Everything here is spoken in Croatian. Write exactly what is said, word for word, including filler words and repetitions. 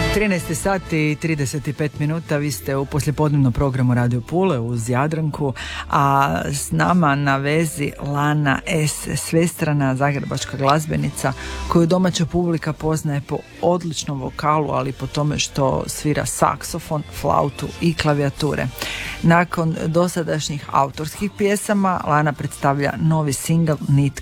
trinaest sati i trideset pet minuta, vi ste u poslijepodnevnom programu Radio Pule uz Jadranku, a s nama na vezi Lana S. Svestrana, zagrebačka glazbenica koju domaća publika poznaje po odličnom vokalu, ali po tome što svira saksofon, flautu i klavijature. Nakon dosadašnjih autorskih pjesama Lana predstavlja novi singl Nitke